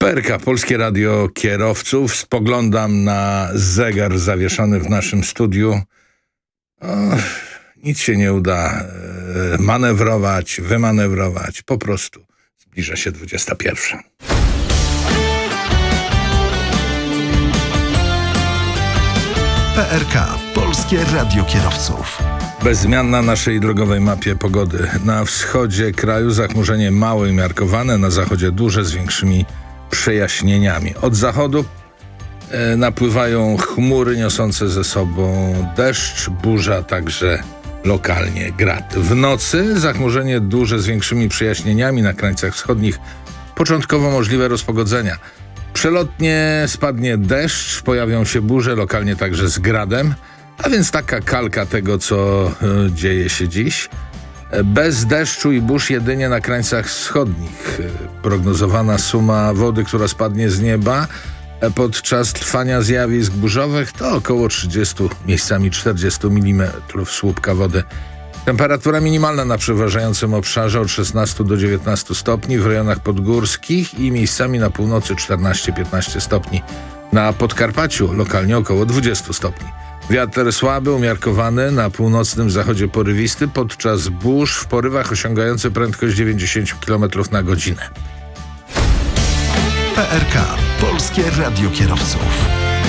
PRK, Polskie Radio Kierowców. Spoglądam na zegar zawieszony w naszym studiu. Nic się nie uda manewrować, wymanewrować. Po prostu zbliża się 21. PRK, Polskie Radio Kierowców. Bez zmian na naszej drogowej mapie pogody. Na wschodzie kraju zachmurzenie małe i miarkowane, na zachodzie duże z większymi przejaśnieniami. Od zachodu napływają chmury niosące ze sobą deszcz, burza, także lokalnie grad. W nocy zachmurzenie duże z większymi przejaśnieniami na krańcach wschodnich. Początkowo możliwe rozpogodzenia. Przelotnie spadnie deszcz, pojawią się burze, lokalnie także z gradem, a więc taka kalka tego, co dzieje się dziś. Bez deszczu i burz jedynie na krańcach wschodnich. Prognozowana suma wody, która spadnie z nieba podczas trwania zjawisk burzowych, to około 30, miejscami 40 mm słupka wody. Temperatura minimalna na przeważającym obszarze od 16 do 19 stopni, w rejonach podgórskich i miejscami na północy 14-15 stopni. Na Podkarpaciu lokalnie około 20 stopni. Wiatr słaby, umiarkowany, na północnym zachodzie porywisty, podczas burz w porywach osiągający prędkość 90 km na godzinę. PRK, Polskie Radio Kierowców.